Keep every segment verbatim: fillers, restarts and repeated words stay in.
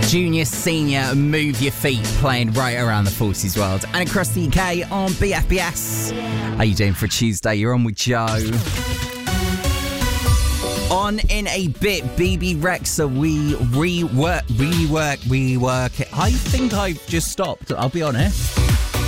Junior, senior, move your feet, playing right around the forties world and across the U K on B F B S. How you doing for Tuesday? You're on with Joe. On in a bit, B B Rexa, we rework, rework, rework it. I think I've just stopped, I'll be honest.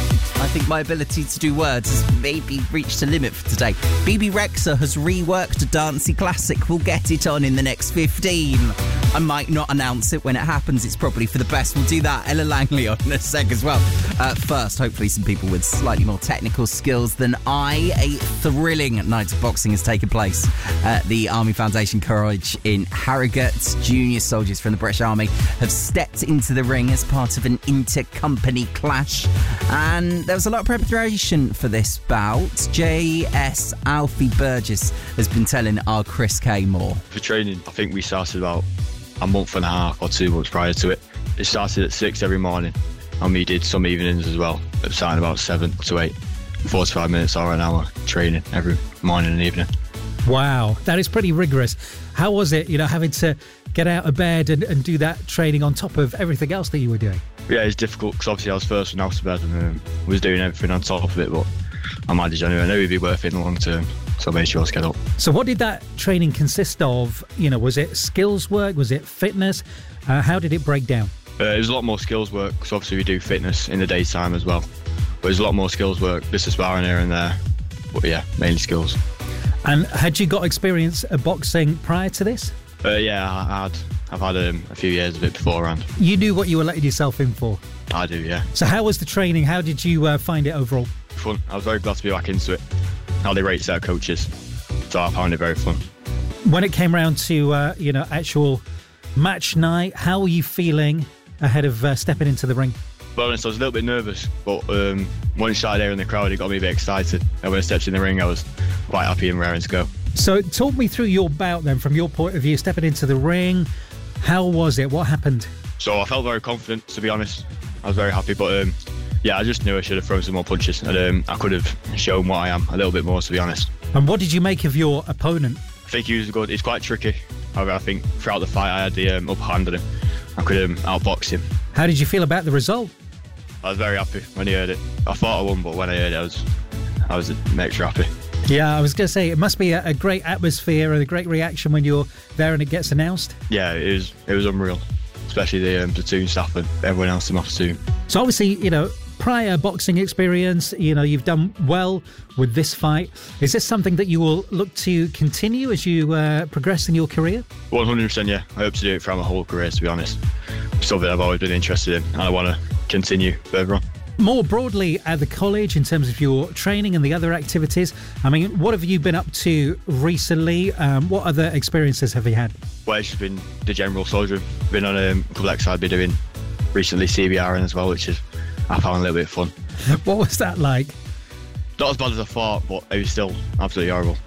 I think my ability to do words has maybe reached a limit for today. B B Rexa has reworked a dancey classic. We'll get it on in the next fifteen. I might not announce it when it happens. It's probably for the best. We'll do that. Ella Langley on in a sec as well. Uh, first, hopefully some people with slightly more technical skills than I. A thrilling night of boxing has taken place at the Army Foundation Courage in Harrogate. Junior soldiers from the British Army have stepped into the ring as part of an inter-company clash. And there was a lot of preparation for this bout. J S Alfie Burgess has been telling our Chris K more. For training, I think we started about a month and a half or two months prior to it. It started at six every morning, and we did some evenings as well, starting about seven to eight, forty-five minutes or an hour training every morning and evening. Wow, that is pretty rigorous. How was it, you know, having to get out of bed and, and do that training on top of everything else that you were doing? Yeah, it's difficult because obviously I was first one out of bed and um, was doing everything on top of it, but I managed anyway. I knew it'd be worth it in the long term, so I made sure to get up. So what did that training consist of? You know, was it skills work? Was it fitness? Uh, how did it break down? Uh, it was a lot more skills work because obviously we do fitness in the daytime as well. But there's a lot more skills work, just a sparring here and there. But yeah, mainly skills. And had you got experience of boxing prior to this? Uh, yeah, I had. I've had um, a few years of it beforehand. You knew what you were letting yourself in for? I do, yeah. So how was the training? How did you uh, find it overall? Fun. I was very glad to be back into it. How they rate their coaches. So I found it very fun. When it came around to, uh, you know, actual match night, how were you feeling ahead of uh, stepping into the ring? Well, honest, I was a little bit nervous, but um, when I started there in the crowd, it got me a bit excited. And when I stepped in the ring, I was quite happy and raring to go. So talk me through your bout then, from your point of view, stepping into the ring. How was it? What happened? So I felt very confident, to be honest. I was very happy, but um, yeah, I just knew I should have thrown some more punches, and um, I could have shown what I am a little bit more, to be honest. And what did you make of your opponent? I think he was good. He's quite tricky. However, I think throughout the fight, I had the um, upper hand on him. I could um, outbox him. How did you feel about the result? I was very happy when he heard it. I thought I won, but when I heard it, I was, I was extra happy. Yeah, I was going to say, it must be a, a great atmosphere and a great reaction when you're there and it gets announced. Yeah, it was, it was unreal, especially the um, platoon staff and everyone else in my platoon. So obviously, you know, prior boxing experience, you know, you've done well with this fight. Is this something that you will look to continue as you uh, progress in your career? one hundred percent, yeah. I hope to do it throughout my whole career, to be honest. It's something I've always been interested in, and I want to continue further on. More broadly at the college, in terms of your training and the other activities, I mean, what have you been up to recently? Um, what other experiences have you had? Well, it's just been the general soldiering. Been on um, a couple of exercises I've been doing recently, C B R as well, which is I found a little bit of fun. What was that like? Not as bad as I thought, but it was still absolutely horrible.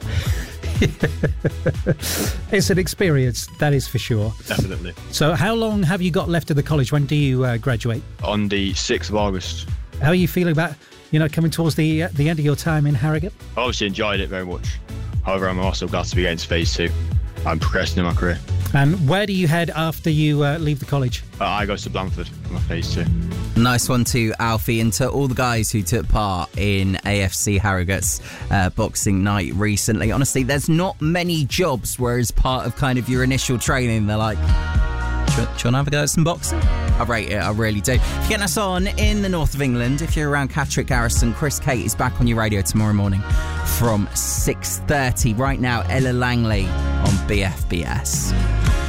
It's an experience, that is for sure. Definitely. So how long have you got left at the college? When do you uh, graduate? On the sixth of August. How are you feeling about, you know, coming towards the uh, the end of your time in Harrogate? I obviously enjoyed it very much. However, I'm also glad to be getting to phase two. I'm progressing in my career. And where do you head after you uh, leave the college? Uh, I go to Blandford for my phase two. Nice one to Alfie and to all the guys who took part in A F C Harrogate's uh, boxing night recently. Honestly, there's not many jobs where as part of kind of your initial training, they're like, do you, do you want to have a go at some boxing? I rate it, I really do. If you're getting us on in the north of England, if you're around Catterick Garrison, Chris Kate is back on your radio tomorrow morning from six thirty. Right now, Ella Langley on B F B S.